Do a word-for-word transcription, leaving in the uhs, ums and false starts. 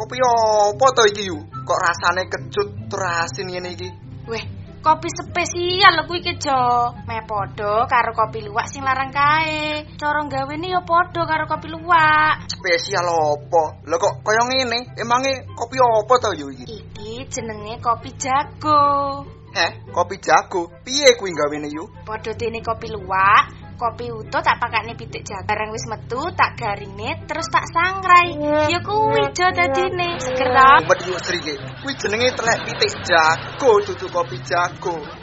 kopi apa to iki yu? Kok rasane kecut terasin ngene iki? Weh, kopi spesial lho kuwi iki, Jo. Meh padha karo kopi luwak sing larang kae. Cara gawene ya padha karo kopi luwak. Spesial apa? Lho kok kaya ngene? Emange kopi apa to yu iki? Iki jenenge kopi jago. Eh, kopi jago. Piye kuwi gawene yu? Padha dene kopi luwak. Kopi utuh tak pakane pitik jago. Barang wis metu tak garine terus tak sangrai. Ya kuwi Jo dadine. Seger ta? Mumpet yu Sri iki. Kuwi jenenge telek pitik jago dudu kopi jago.